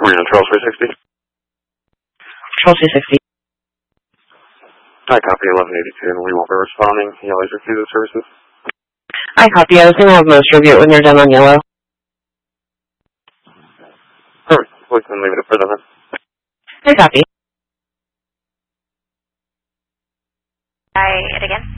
Marina Charles 360. Charles 360. I copy 1182 and we won't be responding. Yellow's refused the services. I copy. I was going to have most review it when you're done on yellow. Perfect. We can leave it at present then. I copy. Try it again.